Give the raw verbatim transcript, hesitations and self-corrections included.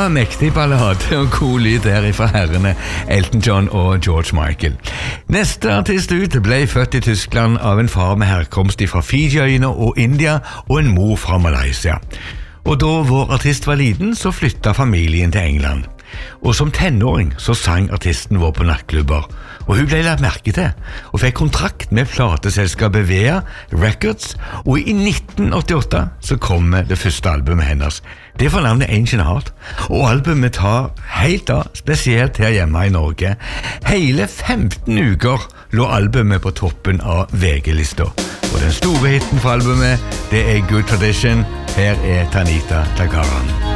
var mektig ballade og god lyd der fra herrene Elton John og George Michael. Neste artist ut ble født i Tyskland av en far med herkomst fra Fiji-øyene og India og en mor fra Malaysia. Og da vår artist var liten, så flyttet familien til England. Og som tenåring så sang artisten vår på nattklubber, og hun ble lagt merke til, og fikk kontrakt med plateselskapet Vea Records, og i nitten åttiåtte så kom det første albumet hennes. Det får navnet Ancient Heart, og albumet tar helt av, spesielt her hjemme i Norge. Hele femten uker lå albumet på toppen av V G-lista. Og den store hitten for albumet, det er Good Tradition. Her er Tanita Takaran.